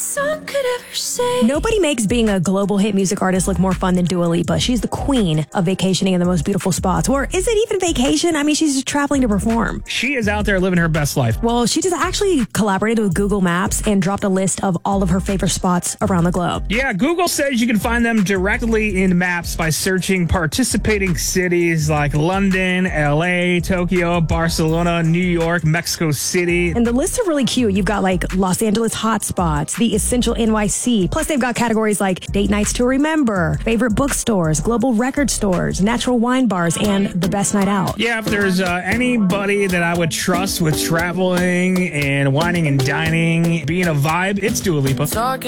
song could ever say. Nobody makes being a global hit music artist look more fun than Dua Lipa. She's the queen of vacationing in the most beautiful spots. Or is it even vacation? I mean, she's just traveling to perform. She is out there living her best life. Well, she just actually collaborated with Google Maps and dropped a list of all of her favorite spots around the globe. Yeah, Google says you can find them directly in Maps by searching participating cities like London, LA, Tokyo, Barcelona, New York, Mexico City. And the lists are really cute. You've got like Los Angeles hotspots, the Essential NYC. Plus, they've got categories like date nights to remember, favorite bookstores, global record stores, natural wine bars, and the best night out. Yeah, if there's anybody that I would trust with traveling and whining and dining, being a vibe, it's Dua Lipa.